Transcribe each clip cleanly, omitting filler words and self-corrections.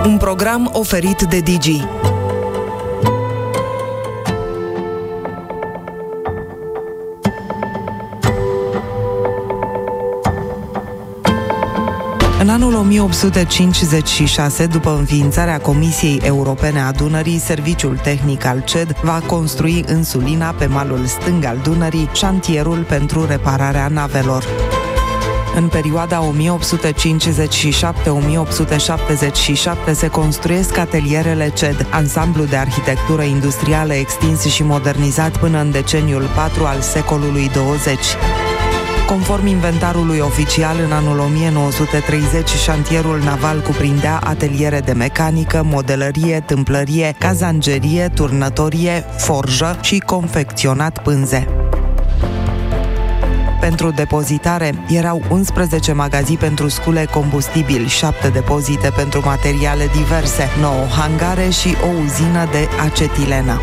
Un program oferit de Digi. În anul 1856, după înființarea Comisiei Europene a Dunării, Serviciul Tehnic al CED va construi în Sulina, pe malul stâng al Dunării, șantierul pentru repararea navelor. În perioada 1857-1877 se construiesc atelierele CED, ansamblu de arhitectură industrială extins și modernizat până în deceniul 4 al secolului 20. Conform inventarului oficial, în anul 1930, șantierul naval cuprindea ateliere de mecanică, modelărie, tâmplărie, cazangerie, turnătorie, forjă și confecționat pânze. Pentru depozitare erau 11 magazii pentru scule combustibil, 7 depozite pentru materiale diverse, 9 hangare și o uzină de acetilenă.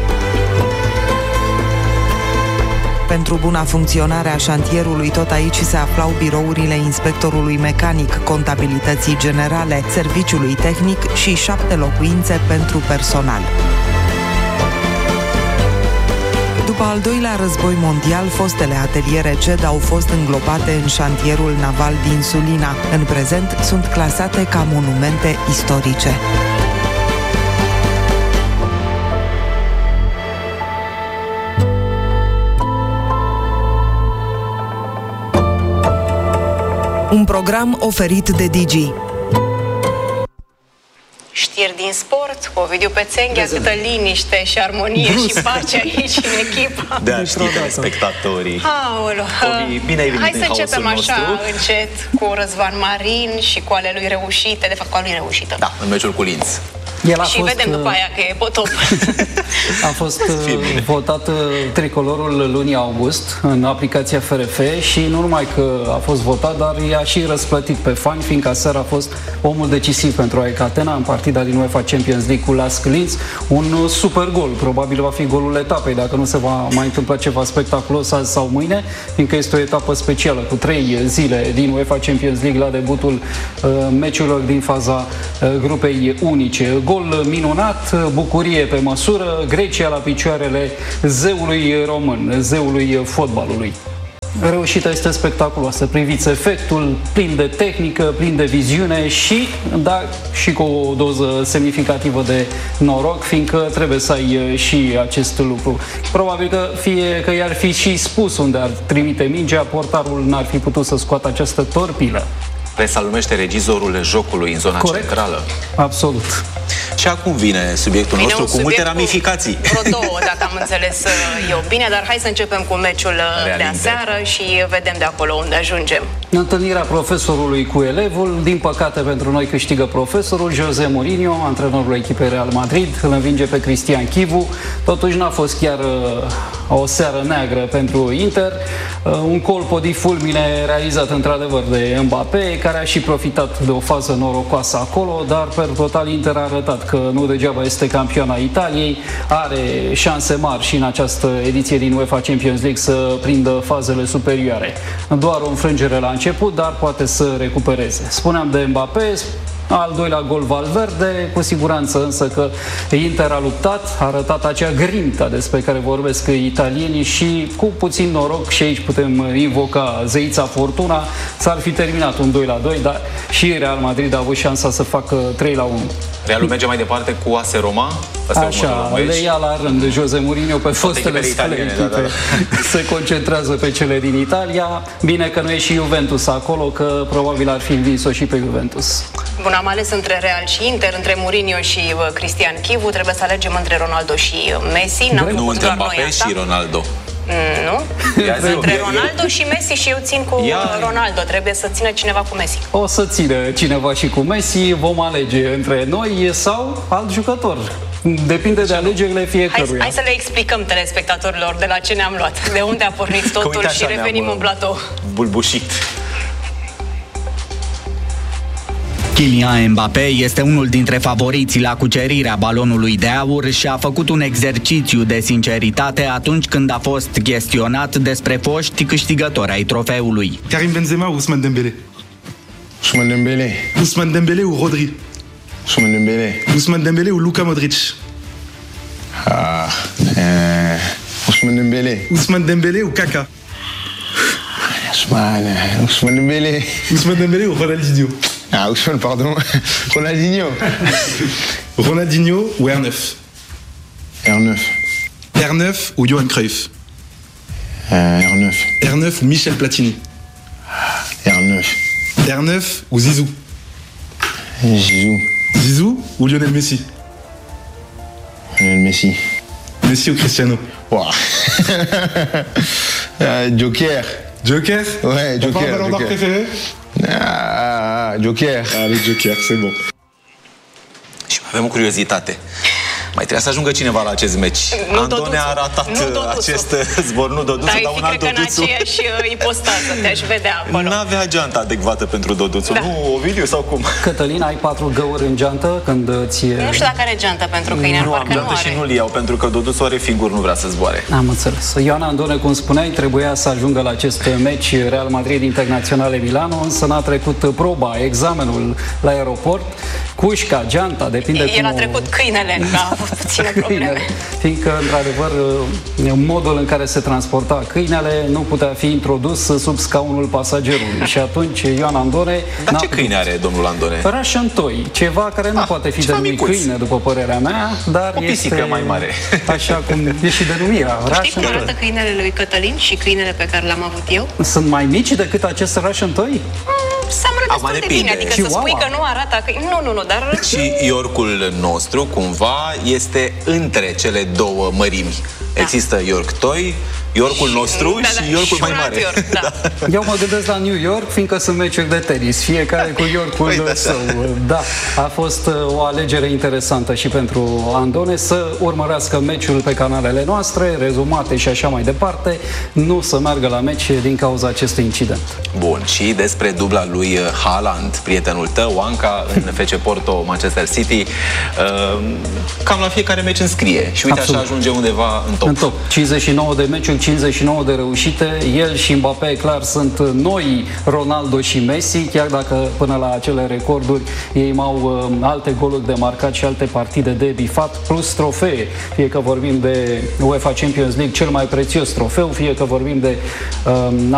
Pentru buna funcționare a șantierului, tot aici se aflau birourile inspectorului mecanic, contabilității generale, serviciului tehnic și 7 locuințe pentru personal. După al doilea război mondial, fostele ateliere CED au fost înglobate în șantierul naval din Sulina. În prezent sunt clasate ca monumente istorice. Un program oferit de Digi. Știri din sport, cu Ovidiu Pețenghea, câtă liniște și armonie și pace aici în echipă. Da, știi telespectatorii. Ovi, bine ai venit. Hai să începem așa, nostru. încet, cu Răzvan Marin și cu ale lui reușite, de fapt cu ale lui reușită. Da, în meciul cu Linz. Și vedem după aia că e potop. A fost votat tricolorul lunii august în aplicația FRF și nu numai că a fost votat, dar i-a și răsplătit pe fani, fiindcă aseară a fost omul decisiv pentru AEK Atena în partida din UEFA Champions League cu LASK Linz. Un super gol, probabil va fi golul etapei, dacă nu se va mai întâmpla ceva spectaculos azi sau mâine, fiindcă este o etapă specială cu 3 zile din UEFA Champions League la debutul meciurilor din faza grupei unice. Gol minunat, bucurie pe măsură, Grecia la picioarele zeului român, zeului fotbalului. Reușita este spectaculoasă, priviți efectul, plin de tehnică, plin de viziune și, da, și cu o doză semnificativă de noroc, fiindcă trebuie să ai și acest lucru. Probabil că fie că i-ar fi și spus unde ar trimite mingea, portarul n-ar fi putut să scoată această torpilă. Presa numește regizorul jocului în zona centrală. Absolut. Și acum vine subiectul nostru cu multe ramificații. Vreo două, dacă am înțeles eu bine, dar hai să începem cu meciul de aseară și vedem de acolo unde ajungem. Întâlnirea profesorului cu elevul, din păcate pentru noi câștigă profesorul. José Mourinho, antrenorul echipei Real Madrid, îl învinge pe Cristian Chivu. Totuși n-a fost chiar o seară neagră pentru Inter. Un colpo di fulmine realizat într-adevăr de Mbappé, care a și profitat de o fază norocoasă acolo, dar per total Inter a arătat că nu degeaba este campioana Italiei, are șanse mari și în această ediție din UEFA Champions League să prindă fazele superioare. Doar o înfrângere la început, dar poate să recupereze. Spuneam de Mbappé, al doilea gol Valverde, cu siguranță însă că Inter a luptat, a arătat acea grinta despre care vorbesc italienii și cu puțin noroc, și aici putem invoca zeița Fortuna, s-ar fi terminat un 2-2, dar și Real Madrid a avut șansa să facă 3-1. Realul merge mai departe cu AS Roma. Așa, le ia la rând de José Mourinho pe fostele sale echipe. Se concentrează pe cele din Italia. Bine că nu e și Juventus acolo, că probabil ar fi învins-o și pe Juventus. Bun, am ales între Real și Inter, între Mourinho și Cristian Chivu. Trebuie să alegem între Ronaldo și Messi. Nu între Mbappé și Ronaldo. Nu? Între Ronaldo și Messi și eu țin cu Ronaldo. Trebuie să țină cineva cu Messi. O să țină cineva și cu Messi. Vom alege între noi sau alt jucător. Depinde de alegerile fiecăruia. Hai să le explicăm telespectatorilor de la ce ne-am luat, de unde a pornit totul și revenim în platou. Bulbușit. Kylian Mbappé este unul dintre favoriții la cucerirea balonului de aur și a făcut un exercițiu de sinceritate atunci când a fost chestionat despre foști câștigători ai trofeului. Karim Benzema ou Ousmane Dembélé? Ousmane Dembélé. Ousmane Dembélé ou Rodri? Ousmane Dembélé. Ousmane Dembélé ou Luka Modric? Ousmane Dembélé. Ousmane Dembélé ou Kaka? Ousmane Dembélé. Ousmane Dembélé ou Ronaldinho? Ah, Ousmane, pardon. Ronaldinho. Ronaldinho ou R9? R9. R9 ou Johan Cruyff? R9. R9 ou Michel Platini? R9. R9 ou Zizou? Zizou. Zizou ou Lionel Messi? Lionel Messi. Messi ou Cristiano? Wow. Joker. Joker? Ouais, Joker. Ton ballon d'or préféré? Joker. Allez, Joker, c'est bon. Și avem o curiozitate. Mai trebuia să ajungă cineva la acest meci. Andone a ratat acest zbor, nu Doduțu, dar un alt Doduțu. Dar fi, cred că în aceeași ipostază te-aș vedea acolo. N-avea geanta adecvată pentru Doduțu, nu Ovidiu sau cum? Cătălin, ai 4 găuri în geantă când ți... Nu știu dacă are geantă pentru câine, nu am geantă și nu-l iau, pentru că Doduțu are figuri, nu vrea să zboare. Am înțeles. Ioana Andone, cum spuneai, trebuia să ajungă la acest meci Real Madrid Internaționale Milano, însă n-a trecut proba, examenul la aeroport. Cușca, geanta, depinde cum... El a trecut câinele, că a avut puține probleme. Fiindcă, într-adevăr, modul în care se transporta câinele nu putea fi introdus sub scaunul pasagerului. Și atunci Ioana Andone... Dar ce câine are domnul Andone? Russian Toy, ceva care nu poate fi denumit câine, după părerea mea, dar o pisică este mai mare. Așa cum e și denumirea. Știi cum arată câinele lui Cătălin și câinele pe care l-am avut eu? Sunt mai mici decât acest Russian Toy? Seamănă destul de bine, adică să spui că nu arată... Nu, dar... Și Yorkul nostru, cumva, este între cele două mărimi. Există York Toy, Yorkul nostru și Yorkul mai mare. York, da. Eu mă gândesc la New York, fiindcă sunt meciuri de tenis, fiecare cu Yorkul său. Da, a fost o alegere interesantă și pentru Andone să urmărească meciul pe canalele noastre, rezumate și așa mai departe, nu să meargă la meci din cauza acestui incident. Bun, și despre dubla lui Haaland, prietenul tău, Anca, în FC Porto, Manchester City, cam la fiecare meci înscrie și uite așa ajunge undeva în top. În top. 59 de meciuri, 59 de reușite. El și Mbappé, clar, sunt noi Ronaldo și Messi, chiar dacă până la acele recorduri ei au alte goluri de marcat și alte partide de bifat, plus trofee. Fie că vorbim de UEFA Champions League, cel mai prețios trofeu, fie că vorbim de